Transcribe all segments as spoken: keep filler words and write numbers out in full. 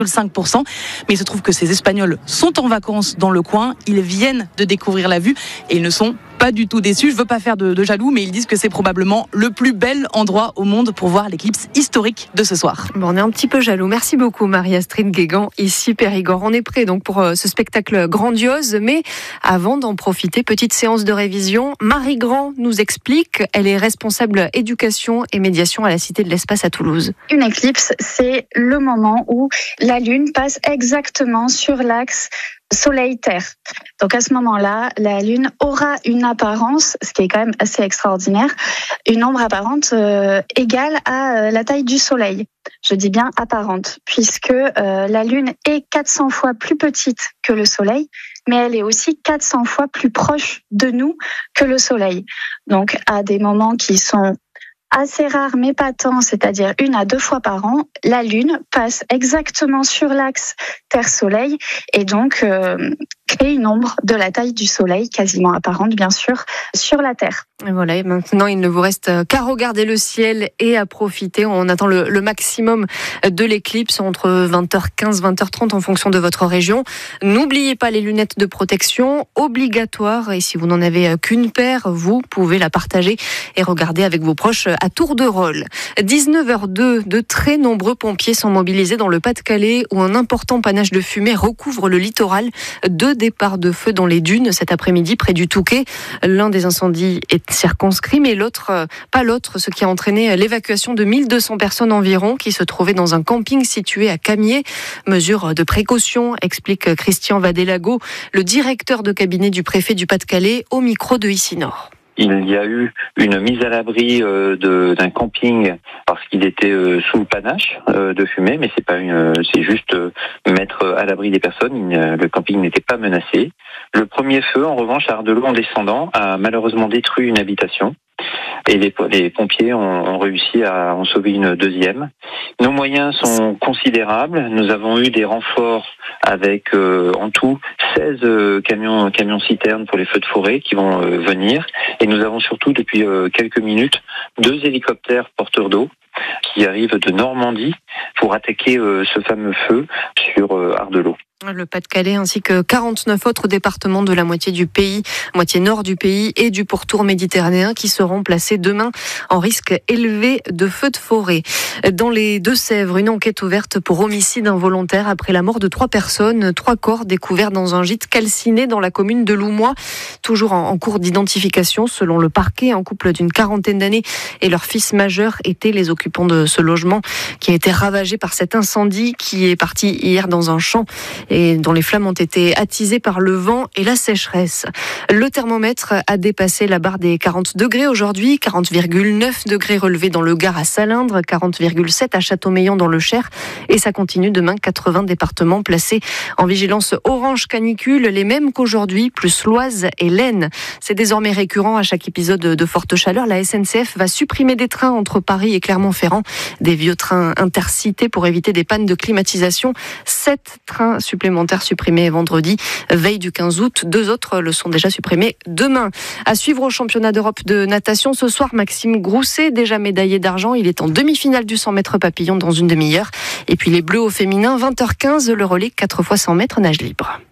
cinq pour cent. Mais il se trouve que ces Espagnols sont en vacances dans le coin. Ils viennent de découvrir la vue et ils ne sont pas du tout déçus. Je veux pas faire de, de jaloux, mais ils disent que c'est probablement le plus bel endroit au monde pour voir l'éclipse historique de ce soir. Bon, on est un petit peu jaloux. Merci beaucoup Marie-Astrid Guégan, ici Périgord. On est prêt donc pour ce spectacle grandiose, mais avant d'en profiter, petite séance de révision. Marie Grand nous explique, elle est responsable éducation et médiation à la Cité de l'Espace à Toulouse. Une éclipse, c'est le moment où la Lune passe exactement sur l'axe Soleil-Terre. Donc à ce moment-là, la Lune aura une apparence, ce qui est quand même assez extraordinaire, une ombre apparente euh, égale à euh, la taille du Soleil. Je dis bien apparente, puisque euh, la Lune est quatre cents fois plus petite que le Soleil, mais elle est aussi quatre cents fois plus proche de nous que le Soleil. Donc à des moments qui sont assez rare mais pas tant, c'est-à-dire une à deux fois par an, la Lune passe exactement sur l'axe Terre-Soleil et donc euh, crée une ombre de la taille du Soleil, quasiment apparente bien sûr, sur la Terre. Et voilà, et maintenant il ne vous reste qu'à regarder le ciel et à profiter. On attend le, le maximum de l'éclipse entre vingt heures quinze, vingt heures trente en fonction de votre région. N'oubliez pas les lunettes de protection, obligatoires, et si vous n'en avez qu'une paire, vous pouvez la partager et regarder avec vos proches à tour de rôle. dix-neuf heures deux, de très nombreux pompiers sont mobilisés dans le Pas-de-Calais où un important panache de fumée recouvre le littoral. Deux départs de feu dans les dunes cet après-midi près du Touquet. L'un des incendies est circonscrit, mais l'autre, pas l'autre, ce qui a entraîné l'évacuation de mille deux cents personnes environ qui se trouvaient dans un camping situé à Camiers. Mesure de précaution, explique Christian Vadelago, le directeur de cabinet du préfet du Pas-de-Calais, au micro de Ici Nord. Il y a eu une mise à l'abri euh, de, d'un camping parce qu'il était euh, sous le panache euh, de fumée, mais c'est pas une, c'est juste euh, mettre à l'abri des personnes. Il, le camping n'était pas menacé. Le premier feu, en revanche, à Ardelot, en descendant, a malheureusement détruit une habitation. Et les, les pompiers ont, ont réussi à en sauver une deuxième. Nos moyens sont considérables. Nous avons eu des renforts avec euh, en tout seize euh, camions, camions citernes pour les feux de forêt qui vont euh, venir. Et nous avons surtout depuis euh, quelques minutes deux hélicoptères porteurs d'eau qui arrivent de Normandie pour attaquer euh, ce fameux feu sur euh, Ardelot. Le Pas-de-Calais ainsi que quarante-neuf autres départements de la moitié du pays, moitié nord du pays et du pourtour méditerranéen qui seront placés demain en risque élevé de feux de forêt. Dans les Deux-Sèvres, une enquête ouverte pour homicide involontaire après la mort de trois personnes, trois corps découverts dans un gîte calciné dans la commune de Loumois, toujours en cours d'identification selon le parquet. Un couple d'une quarantaine d'années et leur fils majeur étaient les occupants de ce logement qui a été ravagé par cet incendie qui est parti hier dans un champ et dont les flammes ont été attisées par le vent et la sécheresse. Le thermomètre a dépassé la barre des quarante degrés aujourd'hui, quarante virgule neuf degrés relevés dans le Gard à Salindre, quarante virgule sept à Châteaumeillan dans le Cher, et ça continue demain, quatre-vingts départements placés en vigilance orange canicule, les mêmes qu'aujourd'hui, plus l'Oise et l'Aisne. C'est désormais récurrent à chaque épisode de forte chaleur. La S N C F va supprimer des trains entre Paris et Clermont-Ferrand, des vieux trains intercités pour éviter des pannes de climatisation. Sept trains supplémentaires supprimés vendredi, veille du quinze août. Deux autres le sont déjà supprimés demain. À suivre au championnat d'Europe de natation ce soir, Maxime Grousset, déjà médaillé d'argent. Il est en demi-finale du cent mètres papillon dans une demi-heure. Et puis les Bleus au féminin, vingt heures quinze, le relais quatre fois cent mètres nage libre.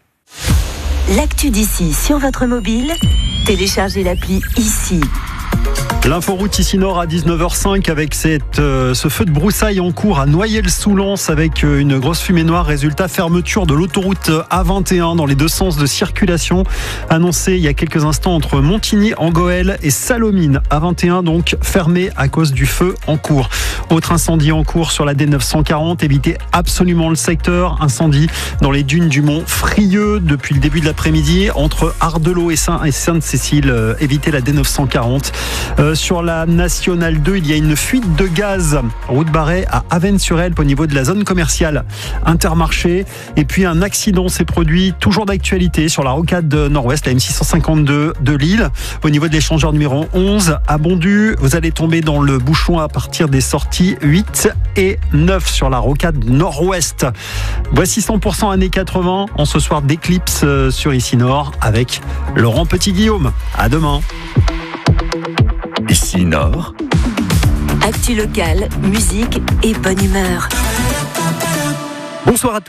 L'actu d'ici sur votre mobile, téléchargez l'appli Ici. L'inforoute Ici Nord à dix-neuf heures cinq avec cette, euh, ce feu de broussailles en cours à Noyelles-sous-Lens avec euh, une grosse fumée noire. Résultat, fermeture de l'autoroute A vingt et un dans les deux sens de circulation. Annoncé il y a quelques instants entre Montigny en Goël et Salomine. A vingt et un donc fermé à cause du feu en cours. Autre incendie en cours sur la D neuf cent quarante. Évitez absolument le secteur. Incendie dans les dunes du Mont Frieux depuis le début de l'après-midi entre Ardelot et Sainte-Cécile. Euh, évitez la D neuf cent quarante. Euh, sur la Nationale deux, il y a une fuite de gaz route Barret à Avesnes-sur-Helpe au niveau de la zone commerciale Intermarché. Et puis un accident s'est produit, toujours d'actualité, sur la rocade nord-ouest, la M six cent cinquante-deux de Lille, au niveau de l'échangeur numéro onze à Bondu. Vous allez tomber dans le bouchon à partir des sorties huit et neuf sur la rocade nord-ouest. Voici cent pour cent années quatre-vingts en ce soir d'éclipse sur Ici Nord avec Laurent Petit-Guillaume. À demain. Ici Nord. Actu locale, musique et bonne humeur. Bonsoir à tous.